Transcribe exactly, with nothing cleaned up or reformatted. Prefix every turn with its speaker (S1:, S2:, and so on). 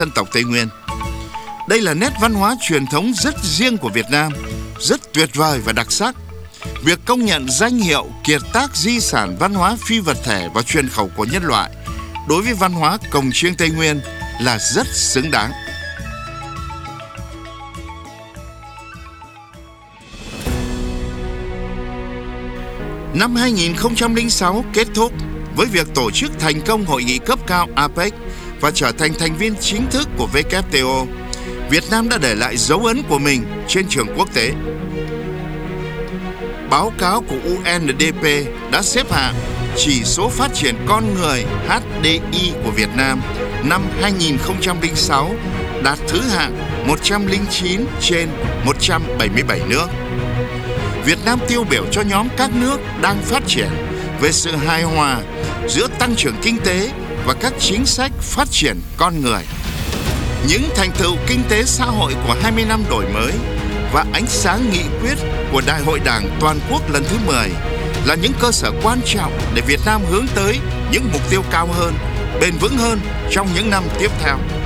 S1: dân tộc Tây Nguyên. Đây là nét văn hóa truyền thống rất riêng của Việt Nam, rất tuyệt vời và đặc sắc. Việc công nhận danh hiệu kiệt tác di sản văn hóa phi vật thể và truyền khẩu của nhân loại đối với văn hóa cồng chiêng Tây Nguyên là rất xứng đáng. Năm hai nghìn không trăm lẻ sáu kết thúc với việc tổ chức thành công hội nghị cấp cao a pếch và trở thành thành viên chính thức của vê kép tê o. Việt Nam đã để lại dấu ấn của mình trên trường quốc tế. Báo cáo của u en đê pê đã xếp hạng chỉ số phát triển con người hát đê i của Việt Nam năm hai nghìn không trăm lẻ sáu đạt thứ hạng một trăm lẻ chín trên một trăm bảy mươi bảy nước. Việt Nam tiêu biểu cho nhóm các nước đang phát triển về sự hài hòa giữa tăng trưởng kinh tế và các chính sách phát triển con người. Những thành tựu kinh tế xã hội của hai mươi năm đổi mới và ánh sáng nghị quyết của Đại hội Đảng Toàn quốc lần thứ mười là những cơ sở quan trọng để Việt Nam hướng tới những mục tiêu cao hơn, bền vững hơn trong những năm tiếp theo.